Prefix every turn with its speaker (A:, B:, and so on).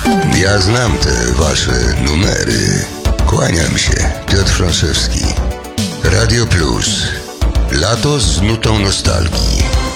A: Ja znam te wasze numery. Kłaniam się, Piotr Franszewski. Radio Plus. Lato z nutą nostalgii.